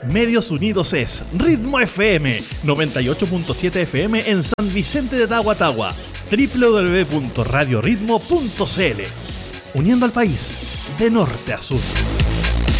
Medios Unidos es Ritmo FM 98.7 FM en San Vicente de Tagua, www.radioritmo.cl, uniendo al país de norte a sur.